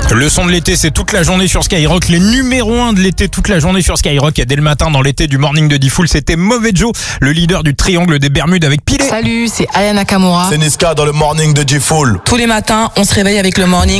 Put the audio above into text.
Le son de l'été, c'est toute la journée sur Skyrock. Les numéros 1 de l'été, toute la journée sur Skyrock. Il y a dès le matin dans l'été du Morning de Diffoul, c'était Mauvais Joe, le leader du Triangle des Bermudes avec Pilé. Salut, c'est Aya Nakamura. C'est Niska dans le Morning de Diffoul. Tous les matins, on se réveille avec le Morning.